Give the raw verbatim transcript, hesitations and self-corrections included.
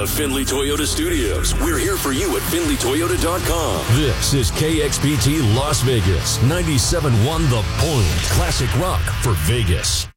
the Findlay Toyota Studios. We're here for you at Findlay Toyota dot com. This is K X P T Las Vegas, ninety-seven point one The Point. Classic rock for Vegas.